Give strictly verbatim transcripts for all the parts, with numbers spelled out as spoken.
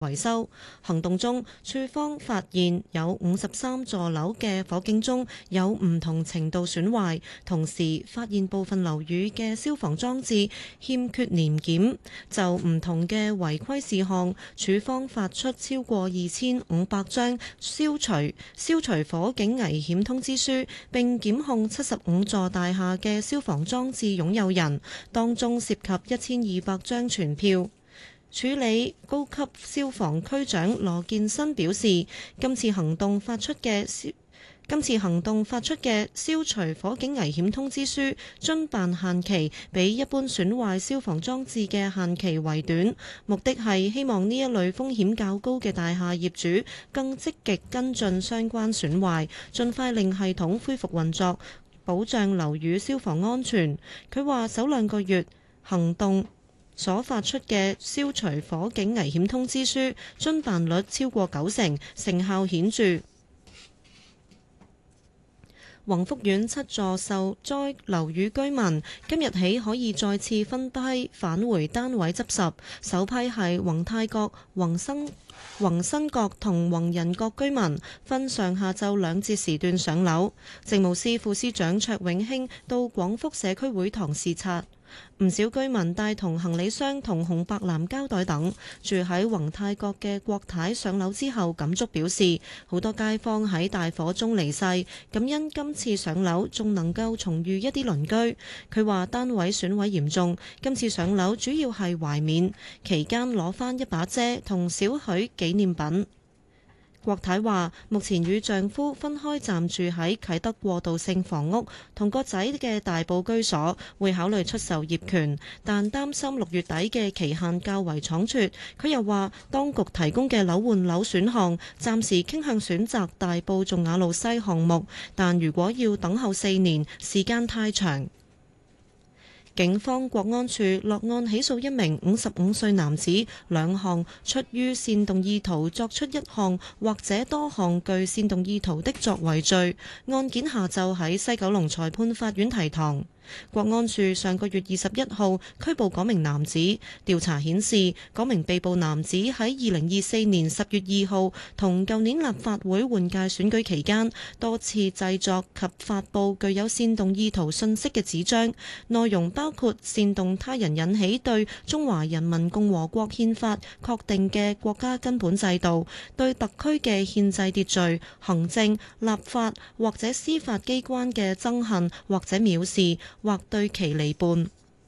維修。行動中，處方發現有五十三座樓嘅火警鐘有唔同程度損壞，同時發現部分樓宇嘅消防裝置欠缺年檢。就唔同嘅違規事項，處方發出超過二千五百張消除消除火警危險通知書，並檢控七十五座大廈嘅消防裝置擁有人，當中涉及一千二百張傳票。處理高級消防區長羅健新表示，今次行動發出嘅今次行動發出嘅消除火警危險通知書遵辦限期比一般損壞消防裝置嘅限期為短，目的係希望呢一類風險較高嘅大廈業主更積極跟進相關損壞，盡快令系統恢復運作，保障樓宇消防安全。佢話首兩個月行動所發出嘅消除火警危險通知書遵辦率超過九成，成效顯著。宏福苑七座受災樓宇居民今日起可以再次分批返回單位執拾，首批係宏泰閣、宏生、宏新閣同宏仁閣居民，分上下晝兩節時段上樓。政務司副司長卓永興到廣福社區會堂視察。唔少居民帶同行李箱同紅白藍膠袋等，住喺宏泰閣嘅郭太上樓之後感觸表示，好多街坊喺大火中離世，感恩今次上樓仲能夠重遇一啲鄰居。佢話單位損毀嚴重，今次上樓主要係懷緬，期間攞返一把遮同少許紀念品。郭太話：目前與丈夫分開暫住喺啟德過渡性房屋，同個仔嘅大埔居所，會考慮出售業權，但擔心六月底嘅期限較為倉促。佢又話，當局提供嘅樓換樓選項，暫時傾向選擇大埔頌雅路西項目，但如果要等候四年，時間太長。警方國安處落案起訴一名五十五歲男子，兩項出於煽動意圖作出一項或者多項具煽動意圖的作為罪。案件下晝喺西九龍裁判法院提堂。國安處上個月二十一號拘捕嗰名男子，調查顯示，嗰名被捕男子喺二零二四年十月二號同舊年立法會換屆選舉期間，多次製作及發布具有煽動意圖信息嘅紙張，內容包括煽動他人引起對中華人民共和國憲法確定嘅國家根本制度、對特區嘅憲制秩序、行政、立法或者司法機關嘅憎恨或者藐視，或對其離叛。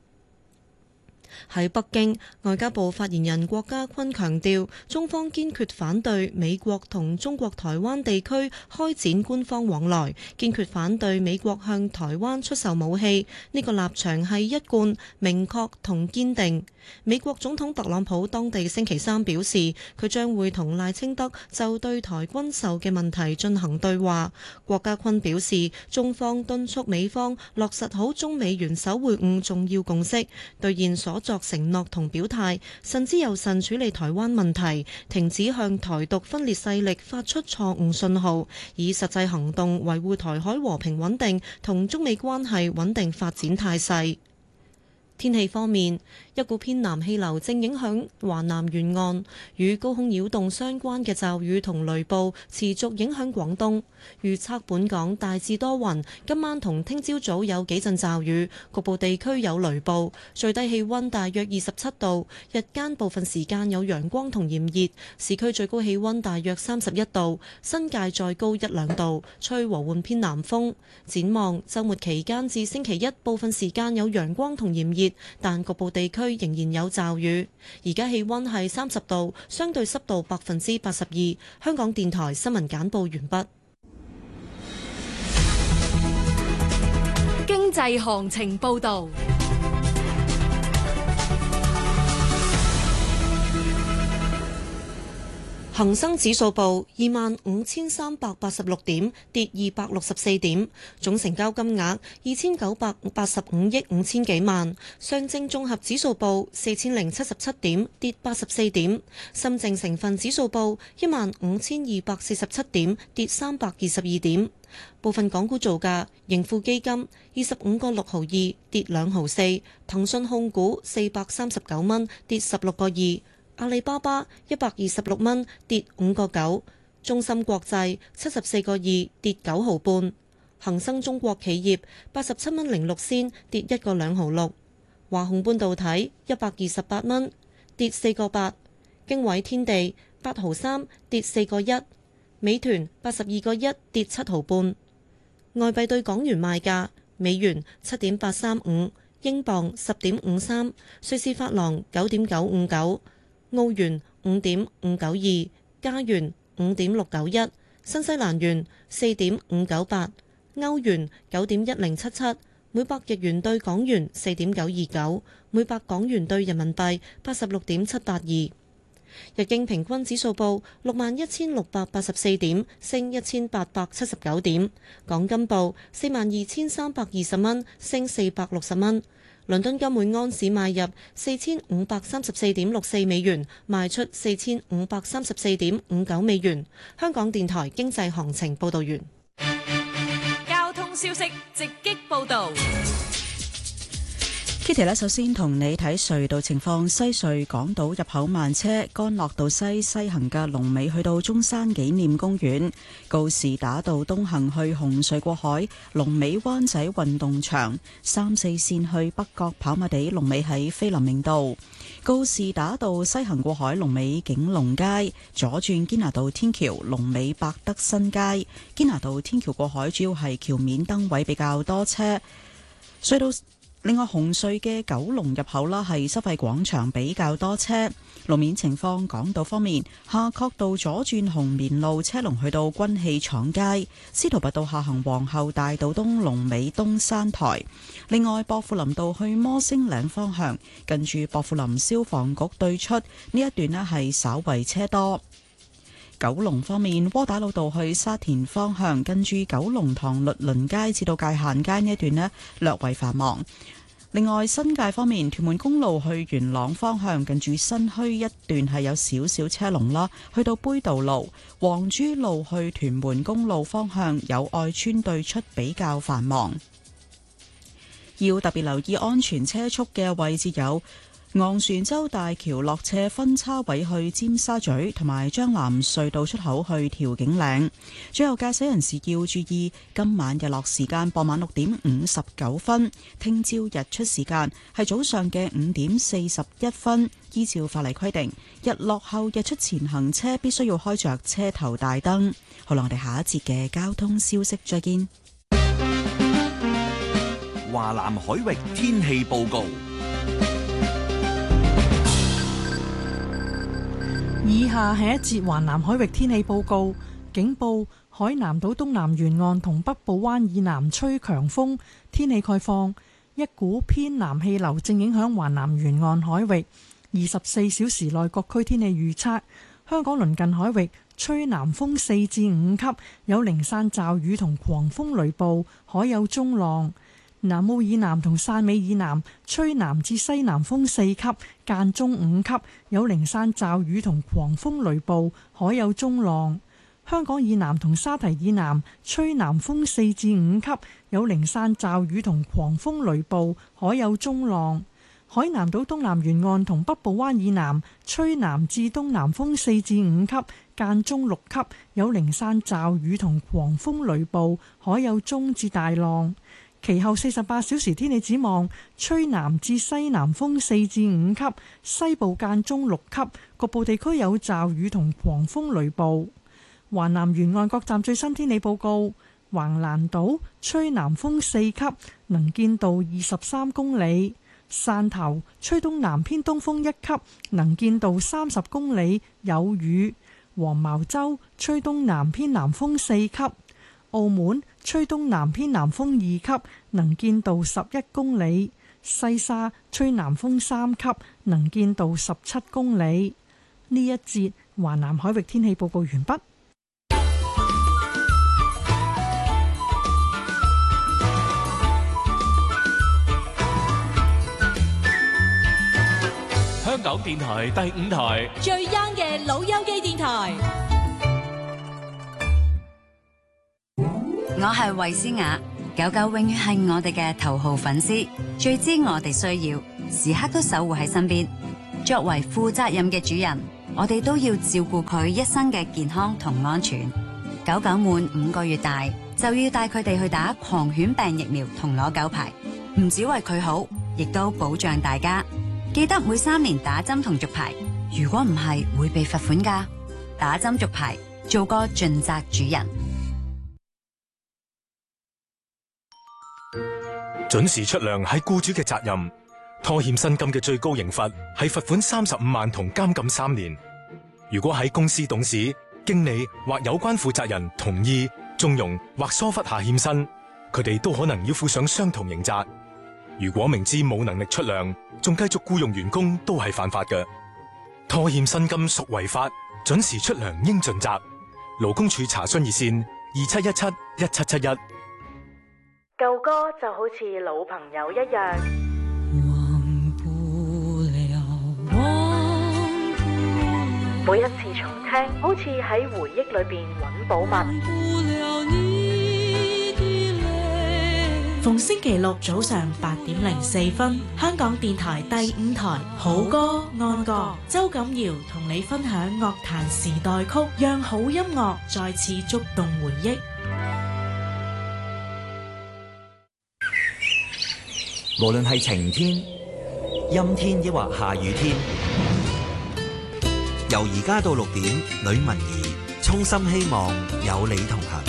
喺北京，外交部發言人郭家坤強調，中方堅決反對美國同中國台灣地區開展官方往來，堅決反對美國向台灣出售武器。呢個立場係一貫、明確同堅定。美國總統特朗普當地星期三表示，佢將會同賴清德就對台軍售嘅問題進行對話。郭家坤表示，中方敦促美方落實好中美元首會晤重要共識，兌現所作承諾同表態，慎之又慎處理台灣問題，停止向台獨分裂勢力發出錯誤信號，以實際行動維護台海和平穩定同中美關係穩定發展態勢。天氣方面，一股偏南氣流正影響華南沿岸，與高空擾動相關嘅驟雨同雷暴持續影響廣東。預測本港大致多雲，今晚同聽朝早有幾陣驟雨，局部地區有雷暴。最低氣溫大約二十七度，日間部分時間有陽光同炎熱，市區最高氣溫大約三十一度，新界再高一兩度，吹和緩偏南風。展望週末期間至星期一，部分時間有陽光同炎熱，但局部地區仍然有驟雨。而家氣溫係三十度，相對濕度百分之八十二。香港電台新聞簡報完畢。 經濟行情報導。 恒生指數報二萬五千三百八十六點，跌二百六十四點，總成交金額二千九百八十五億五千幾萬。上證綜合指數報四千零七十七點，跌八十四點。深證成分指數報一萬五千二百四十七點，跌三百二十二點。部分港股造價：盈富基金二十五個六毫二，跌兩毫四；騰訊控股四百三十九蚊，跌十六個二。 阿里巴巴一百二十六蚊，跌五個九；中芯國際七十四個二，跌九毫半；恒生中國企業八十七蚊零六仙，跌一個兩毫六；華虹半導體一百二十八蚊，跌四個八；經緯天地八毫三，跌四個一；美團八十二個一，跌七毫半。外幣對港元賣價：美元七點八三五，英鎊十點五三，瑞士法郎九點九五九，澳元五點五九二，加元五點六九一，新西蘭元四點五九八，歐元九點一零七七，每百日元對港元四點九二九，每百港元對人民幣八十六點七八二。日經平均指數報六萬一千六百八十四點，升一千八百七十九點。港金報四萬二千三百二十蚊，升四百六十蚊。倫敦金每安士買入四千五百三十四點六四美元，賣出四千五百三十四點五九美元。香港電台經濟行情報道完。 交通消息直擊報道。 Kitty 咧，首先同你睇隧道情況。西隧港島入口慢車，干諾道西西行嘅龍尾去到中山紀念公園；告士打道東行去紅隧過海，龍尾灣仔運動場；三四線去北角跑馬地，龍尾喺菲林明道；告士打道西行過海，龍尾景隆街；左轉堅拿道天橋，龍尾百德新街；堅拿道天橋過海主要係橋面燈位比較多車。隧道另外，紅隧嘅九龍入口啦，係收費廣場比較多車。路面情況，港島方面，夏慤道左轉紅棉路車龍去到軍器廠街，司徒拔道下行皇后大道東龍尾東山台。另外，薄扶林道去摩星嶺方向，近住薄扶林消防局對出呢一段呢係稍為車多。九龍方面，窩打老道去沙田方向，近住九龍塘律倫街至到界限街呢一段呢略為繁忙。另外，新界方面，屯門公路去元朗方向，近住新墟一段係有少少車龍啦，去到杯渡路、黃珠路去屯門公路方向，有愛村對出比較繁忙。要特別留意安全車速嘅位置有昂船洲大橋落斜分叉位去尖沙咀，同埋將藍隧道出口去調景嶺。最後，駕駛人士要注意，今晚日落時間傍晚六點五十九分，聽朝日出時間係早上嘅五點四十一分。依照法例規定，日落後日出前行車必須要開着車頭大燈。好啦，我哋下一節嘅交通消息再見。 華南海域天氣報告。 以下係一節華南海域天氣報告，警報：海南島東南沿岸同北部灣以南吹強風。天氣概況：一股偏南氣流正影響華南沿岸海域。二十四小時內各區天氣預測：香港鄰近海域吹南風四至五級，有零散驟雨同狂風雷暴，海有中浪。南澳以南同汕尾以南吹南至西南風四級，間中五級，有零散驟雨同狂風雷暴，海有中浪。香港以南同沙堤以南吹南風四至五級，有零散驟雨同狂風雷暴，海有中浪。海南島東南沿岸同北部灣以南吹南至東南風四至五級，間中六級，有零散驟雨同狂風雷暴，海有中至大浪。其後四十八小時天氣展望，吹南至西南風四至五級，西部間中六級，局部地區有驟雨同狂風雷暴。華南沿岸各站最新天氣報告：橫瀾島吹南風四級，能見度二十三公里；汕頭吹東南偏東風一級，能見度三十公里，有雨；黃茅洲吹東南偏南風四級。澳門吹東南偏南風二級，能見度十一公里；西沙吹南風三級，能見度十七公里。呢一節華南海域天氣報告完畢。 香港電台第五台最 young 嘅老友記電台。 我係衛詩雅，狗狗永遠係我哋嘅頭號粉絲，最知我哋需要，時刻都守護喺身邊。 作為負責任嘅主人，我哋都要照顧佢一生嘅健康同安全。狗狗滿五個月大就要帶佢哋去打狂犬病疫苗同攞狗牌，唔止為佢好，亦都保障大家。記得每三年打針同續牌，如果唔係會被罰款㗎。打針續牌，做個盡責主人。 準時出糧係僱主嘅責任，拖欠薪金嘅最高刑罰係罰款三十五萬同監禁三年。如果喺公司董事、經理或有關負責人同意、縱容或疏忽下欠薪，佢哋都可能要負上相同刑責。如果明知冇能力出糧，仲繼續僱傭員工，都係犯法嘅。拖欠薪金屬違法，準時出糧應盡責。勞工處查詢熱線二七一七一七七一。 舊歌就好似老朋友一樣， 忘不了，忘不了， 每一次重聽，好似喺回憶裏邊揾寶物。 不了你的淚。 逢星期六早上八點零四分，香港電台第五台好歌安歌，周錦堯同你分享樂壇時代曲，讓好音樂再次觸動回憶。 無論係晴天、陰天抑或下雨天，由而家到六點，呂文儀衷心希望有你同行。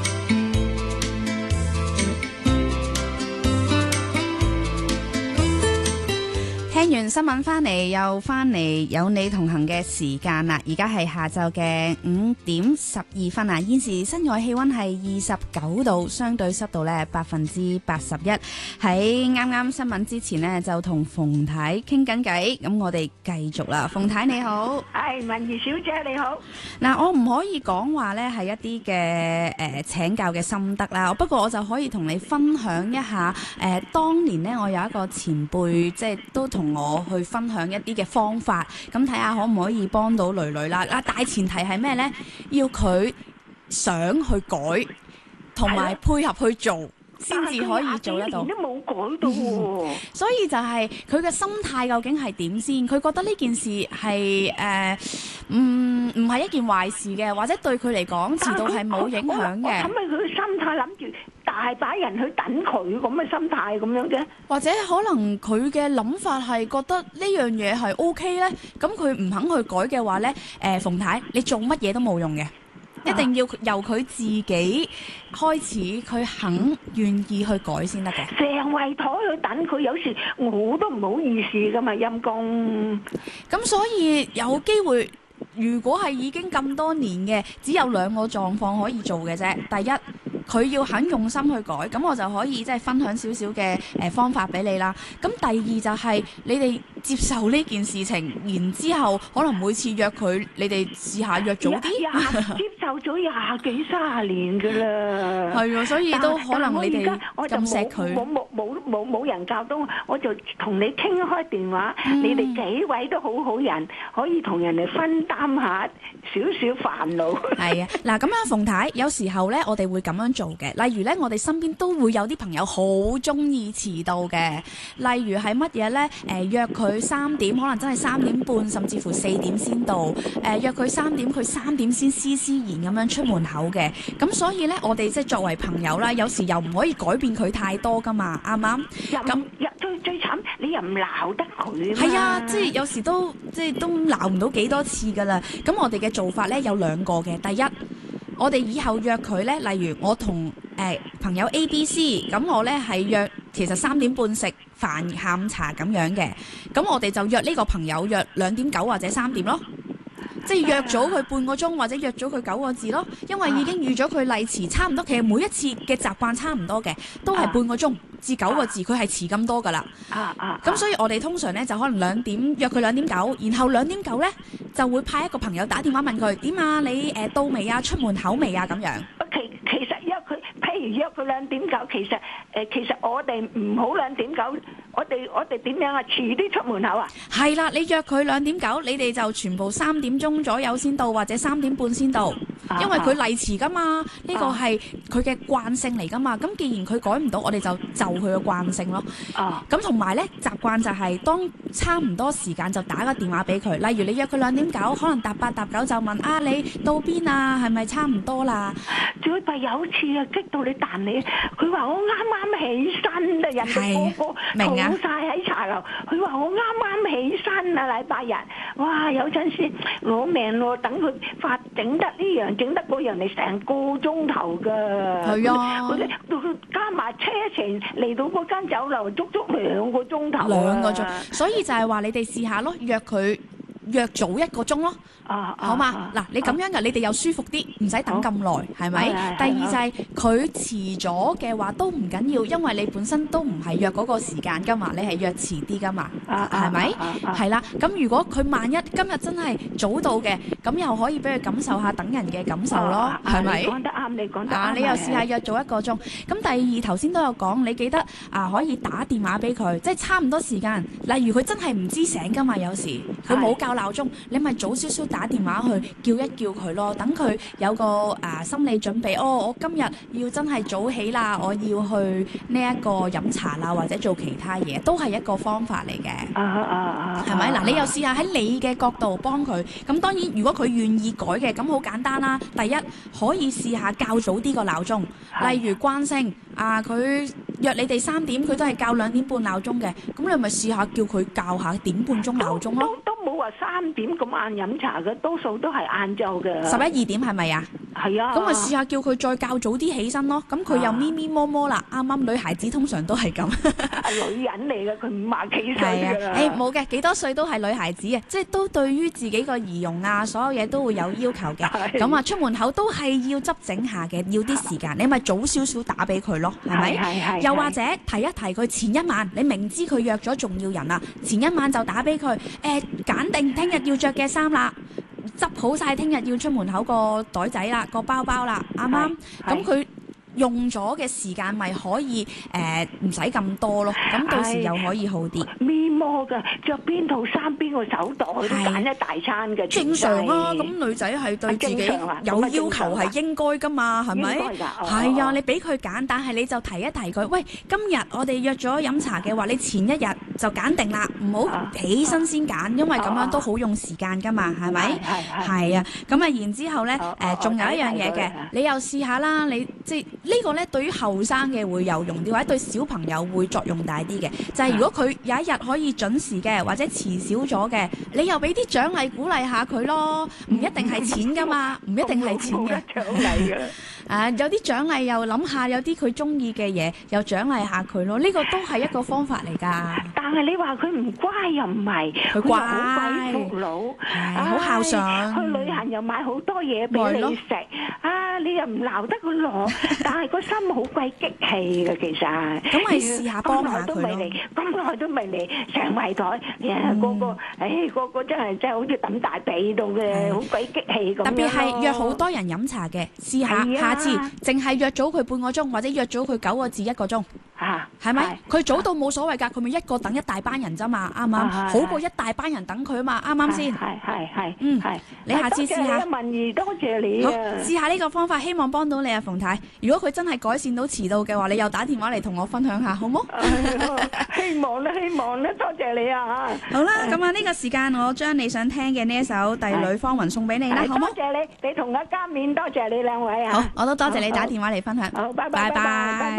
聽完新聞翻嚟，又翻嚟有你同行嘅時間啦！而家係下晝嘅五點十二分啊！現時室外氣溫係二十九度，相對濕度咧百分之八十一。喺啱啱新聞之前呢，就同馮太傾緊偈，咁我哋繼續啦。馮太你好， 係文儀小姐你好。 嗱，我唔可以講話咧係一啲嘅誒請教嘅心得啦，不過我就可以同你分享一下誒、呃，當年呢，我有一個前輩，即係都同我去分享一啲嘅方法，咁睇下可唔可以幫到囡囡啦。嗱，大前提係咩呢？要佢想去改，同埋配合去做，先至可以做得到。 都冇改到喎、嗯， 所以就係佢嘅心態究竟係點先？佢覺得呢件事係誒，唔唔係一件壞事嘅，或者對佢嚟講遲到係冇影響嘅。 咁咪佢嘅心態諗住大把人去等佢咁嘅心態咁樣嘅， 或者可能佢嘅諗法係覺得呢樣嘢係 O K 咧，咁佢唔肯去改嘅話咧，誒馮太你做乜嘢都冇用嘅。一定要由佢自己開始，佢肯願意去改先得嘅。 成圍台去等佢，有時我都唔好意思噶嘛，陰公。 咁所以有機會，如果係已經咁多年嘅，只有兩個狀況可以做嘅啫。第一，佢要肯用心去改，咁我就可以即係分享少少嘅誒方法俾你啦。咁第二就係你哋接受呢件事情，然之後可能每次約佢，你哋試下約早啲。 接受咗廿幾三十年噶啦， 係啊，所以都可能你哋咁錫佢。 冇冇冇冇冇人教到我，我就同你傾開電話。嗯、你哋幾位都好好人，可以同人哋分擔下少少煩惱。係啊，嗱咁樣馮太，有時候咧，我哋會咁樣做嘅。例如咧，我哋身邊都會有啲朋友好中意遲到嘅。例如係乜嘢咧？誒、呃、約佢三點，可能真係三點半，甚至乎四點先到。誒、呃、約佢三點，佢三點先施施然咁樣出門口嘅。咁所以咧，我哋即係作為朋友啦，有時又唔可以改變佢太多噶嘛，啱唔啱？咁最最慘，你又唔鬧得佢。 係啊，即係有時都即係都鬧唔到幾多次噶啦。咁我哋嘅做法咧有兩個嘅。第一，我哋以後約佢咧，例如我同誒、呃、朋友 A、B、C， 咁我咧係約其實三點半食飯下午茶咁樣嘅。咁我哋就約呢個朋友約兩點九或者三點咯。即係約咗佢半個鐘，或者約咗佢九個字咯，因為已經預咗佢例遲差唔多。其實每一次嘅習慣差唔多嘅，都係半個鐘至九個字，佢係遲咁多噶啦。 啊啊！ 咁所以我哋通常咧就可能兩點約佢兩點九，然後兩點九咧就會派一個朋友打電話問佢點啊，你誒、呃、到未啊？出門口未啊？咁樣。 其其實約佢，譬如約佢兩點九，其實誒、呃、其實我哋唔好兩點九，我哋我哋點樣啊？遲啲出門口啊？ 係啦，你約佢兩點九，你哋就全部三點鐘左右先到，或者三點半先到。 因為佢例遲噶嘛，呢個係佢嘅慣性嚟噶嘛。咁既然佢改唔到，我哋就就佢嘅慣性咯。咁同埋咧習慣就係當差唔多時間就打個電話俾佢，例如你約佢兩點九，可能搭八搭九就問啊你到邊啊，係咪差唔多啦？ 最弊有次啊激到你彈你，佢話我啱啱起身啊，人哋個個坐晒喺茶樓，佢話我啱啱起身啊，禮拜日，哇有陣時攞命喎，等佢發整得呢樣整得嗰樣嚟成個鐘頭㗎。係啊，佢哋加埋車程嚟到嗰間酒樓足足兩個鐘頭。 兩個鐘，所以就係話你哋試下咯，約佢約早一個鐘咯。啊，好嘛？嗱、啊，你咁樣嘅，啊、你哋又舒服啲，唔使等咁耐，係咪？第二就係佢遲咗嘅話都唔緊要，因為你本身都唔係約嗰個時間噶嘛，你係約遲啲噶嘛，係咪？係啦，咁如果佢萬一今日真係早到嘅，咁又可以俾佢感受下等人嘅感受咯，係咪？ 你講得啱，你講得啱。 啊，你又試下約早一個鐘。咁第二頭先都有講，你記得啊，可以打電話俾佢，即係差唔多時間。例如佢真係唔知醒噶嘛，有時佢冇校鬧鐘，你咪早少少打。打電話去叫一叫佢咯，等佢有個誒、啊、心理準備。哦，我今日要真係早起啦，我要去呢一個飲茶啦，或者做其他嘢，都係一個方法嚟嘅。啊啊啊！係咪嗱？你又試下喺你嘅角度幫佢。咁當然，如果佢願意改嘅，咁好簡單啦。第一可以試下較早啲個鬧鐘，例如慣性啊，佢約你哋三點，佢都係較兩點半鬧鐘嘅。咁你咪試下叫佢較下點半鐘鬧鐘咯。 都冇話三點咁晏飲茶嘅，多數都係晏晝嘅。 十一二點係咪啊？係啊。咁咪試下叫佢再較早啲起身咯。咁佢又咪咪摸摸啦，啱啱女孩子通常都係咁。 係女人嚟嘅，佢五廿幾歲㗎啦。 誒冇嘅，幾多歲都係女孩子啊！即係都對於自己個儀容啊，所有嘢都會有要求嘅。咁啊，出門口都係要執整下嘅，要啲時間。你咪早少少打俾佢咯，係咪？係係。又或者提一提佢前一晚，你明知佢約咗重要人啦，前一晚就打俾佢，誒揀定聽日要着嘅衫啦。執好晒聽日要出門口個袋仔啦，個包包啦，啱啱？咁佢用咗嘅時間咪可以誒唔使咁多咯，咁到時又可以好啲。 咪摸㗎，着邊套衫邊個手袋都揀一大餐嘅。 正常啊，咁女仔係對自己有要求係應該㗎嘛，係咪？係啊，你俾佢揀，但係你就提一提佢，喂，今日我哋約咗飲茶嘅話，你前一日就揀定啦，唔好起身先揀，因為咁樣都好用時間㗎嘛，係咪？係係啊，咁啊然之後咧，誒仲有一樣嘢嘅，你又試下啦，你即係。呢個呢對於後生嘅會有用啲，或者對小朋友會作用大啲嘅。就係如果佢有一日可以準時嘅，或者遲少咗嘅，你又俾啲獎勵鼓勵下佢咯。唔一定係錢㗎嘛，唔一定係錢嘅。獎勵嘅。啊，有啲獎勵又諗下，有啲佢中意嘅嘢又獎勵下佢咯。呢個都係一個方法嚟㗎。 但係你話佢唔乖又唔係， 佢乖， 好鬼服老， 好孝順。 去旅行又買好多嘢俾你食，啊，你又唔鬧得佢落，但係個心好鬼激氣嘅其實。 咁咪試下幫下佢咯。 咁耐都未嚟，成圍台，誒個個，誒個個真係真係好似抌大髀度嘅，好鬼激氣咁。 特別係約好多人飲茶嘅，試下下次淨係約早佢半個鐘，或者約早佢九個字一個鐘。嚇，係咪？佢早到冇所謂㗎，佢咪一個等一大班人咋嘛，啱唔啱？好過一大班人等佢啊嘛，啱啱先？ 係係係， 嗯，你下次試下。 文儀，多謝你啊！ 好，試下呢個方法，希望幫到你啊，馮太。如果佢真係改善到遲到嘅話，你又打電話嚟同我分享下，好冇？ 希望啦，希望啦，多謝你啊！ 好啦，咁啊呢個時間我將你想聽嘅呢一首《帝女芳雲》送俾你啦，好冇？ 多謝你，你同我加冕，多謝你兩位啊！ 好，我都多謝你打電話嚟分享。 好，拜拜，拜拜。